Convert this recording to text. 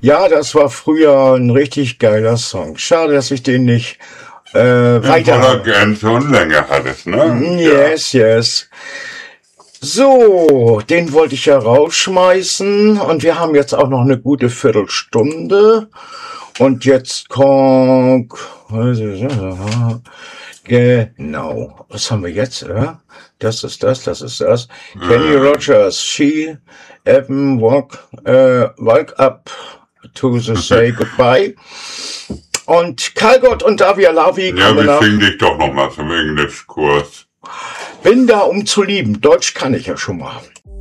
Ja, das war früher ein richtig geiler Song. Schade, dass ich den nicht In weiter voller habe. Gänze und Länge hattest, ne? Yes, yes. So, den wollte ich ja rausschmeißen und wir haben jetzt auch noch eine gute Viertelstunde. Und jetzt kommt... Genau. Was haben wir jetzt? Das ist das. Kenny Rogers, She, Evan, Walk Up to the Say Goodbye. Und Kalgott und Davia Lavi Ja, kommen wir nach. schicken dich doch noch mal zum Englischkurs. Bin da, um zu lieben. Deutsch kann ich ja schon mal.